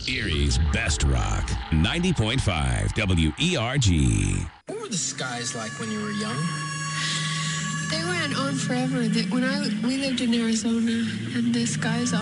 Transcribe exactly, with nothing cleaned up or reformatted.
Erie's best rock. ninety point five W E R G. What were the skies like when you were young? They went on forever. The- When I we lived in Arizona, and the skies